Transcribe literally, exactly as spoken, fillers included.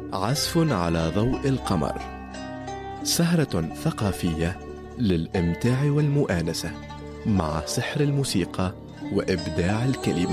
عزف على ضوء القمر، سهرة ثقافية للإمتاع والمؤانسة مع سحر الموسيقى وإبداع الكلمة.